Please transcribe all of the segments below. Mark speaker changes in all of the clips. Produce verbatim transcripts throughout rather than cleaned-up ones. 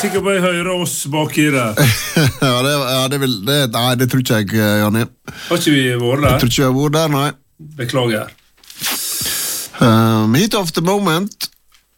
Speaker 1: sikker på jeg hører oss bak i det.
Speaker 2: ja, det, ja det vil, det, nei, det tror ikke jeg, Janni.
Speaker 1: Har ikke vi vært der?
Speaker 2: Jeg tror ikke vi har vært der, nei.
Speaker 1: Beklager.
Speaker 2: Um, heat of the moment,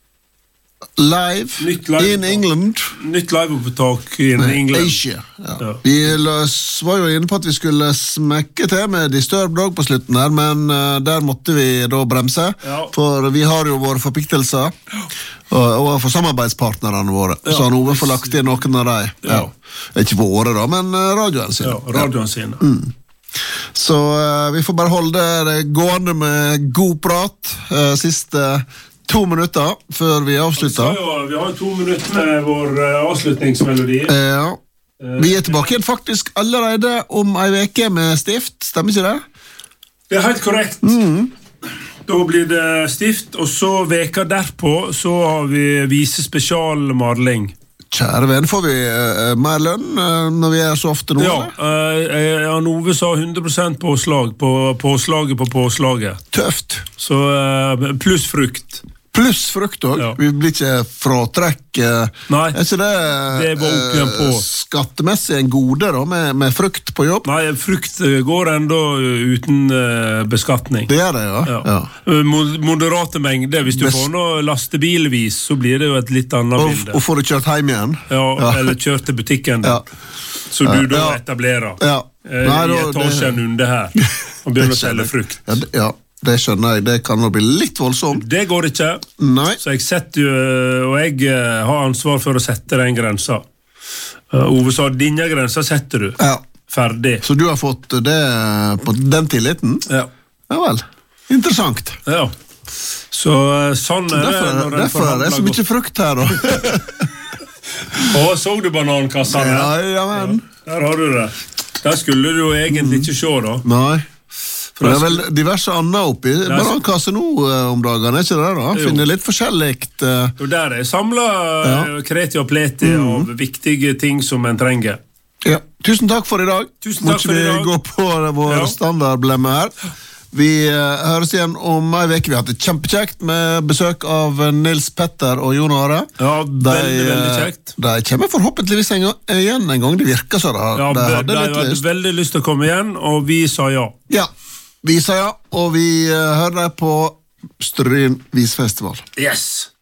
Speaker 2: live,
Speaker 1: live
Speaker 2: in England.
Speaker 1: Nytt live-opptak in England.
Speaker 2: Asia, ja. Ja. Vi var jo inne på at vi skulle smekke til med Disturbed dog på slutten her, men uh, der måtte vi da bremse, ja. For vi har jo våre forpliktelser, og, og for samarbeidspartnerne våre, ja. Så han Ove får lagt inn noen av dem. Ja. Ja. Ikke våre da, men uh, radioen sin.
Speaker 1: Ja, radioen sin.
Speaker 2: Ja. Mm. Så uh, vi får bare holde det gående med god prat uh, siste to minutter før vi avslutter.
Speaker 1: Jo, vi har to minutter med vår uh, avslutningsmelodi.
Speaker 2: Uh, ja. Vi er tilbake igjen faktisk allerede om en veke med Stift, stemmer ikke det?
Speaker 1: Det er helt korrekt.
Speaker 2: Mm.
Speaker 1: Da blir det Stift, og så veka derpå så har vi vise spesial Marling.
Speaker 2: Kjære venn, får vi uh, mer lønn uh, når vi er så ofte nå?
Speaker 1: Ja, uh, Jan Ove sa hundre prosent påslag på påslaget på påslaget.
Speaker 2: Tøft.
Speaker 1: Så uh, pluss frukt.
Speaker 2: Pluss frukt også. Ja. Vi blir ikke fratrekk.
Speaker 1: Nei,
Speaker 2: er ikke det,
Speaker 1: det var opp igjen på.
Speaker 2: Skattemessig en gode da, med, med frukt på jobb?
Speaker 1: Nei, frukt går enda uten uh, beskatning.
Speaker 2: Det er det, ja.
Speaker 1: ja.
Speaker 2: ja.
Speaker 1: Moderate mengder. Hvis du Best... får noe lastebilvis, så blir det jo et litt annet
Speaker 2: og,
Speaker 1: bilde.
Speaker 2: Og får du kjørt hjem igjen?
Speaker 1: Ja, ja. Eller kjørt til butikken. Ja. Så du da ja. etablerer
Speaker 2: ja.
Speaker 1: Nei, I etasjen det... under her og begynner å selge frukt.
Speaker 2: Ja, det, ja. Det skjønner jeg, det kan jo bli litt voldsomt.
Speaker 1: Det går ikke.
Speaker 2: Nei.
Speaker 1: Så jeg setter jo, og jeg har ansvar for å sette den grensa. Uh, Ove sa, dine grenser setter du.
Speaker 2: Ja.
Speaker 1: Ferdig.
Speaker 2: Så du har fått det på den tilliten?
Speaker 1: Ja.
Speaker 2: Ja vel, interessant.
Speaker 1: Ja. Så sånn er
Speaker 2: derfor,
Speaker 1: det. Når
Speaker 2: derfor er det så mye frukt her da.
Speaker 1: Å, så du banankassene?
Speaker 2: Ja, ja, men.
Speaker 1: Ja, der har du det. Der skulle du jo egentlig ikke se da.
Speaker 2: Nei. For det er vel diverse andre oppi banankasse nå uh, om dagen, er ikke det da? Finner litt forskjelligt. Uh...
Speaker 1: Og der er samlet ja. kreti og pleti mm. av viktige ting som en trenger.
Speaker 2: Ja, tusen takk for i dag.
Speaker 1: Tusen takk for i dag.
Speaker 2: Må ikke vi gå på vår ja. standardblemme her. Vi uh, høres igjen om en veke. Vi har hatt det kjempekjekt med besøk av Nils Petter og Jon Are.
Speaker 1: Ja, veldig, de, veldig kjekt.
Speaker 2: De kommer forhåpentligvis en gang, igjen en gang. De virker så da.
Speaker 1: Ja,
Speaker 2: de
Speaker 1: hadde, de hadde lyst. veldig lyst til å komme igjen, og vi sa ja.
Speaker 2: Ja. Vi sa ja, og vi uh, hører deg på Stryn Visfestival.
Speaker 1: Yes!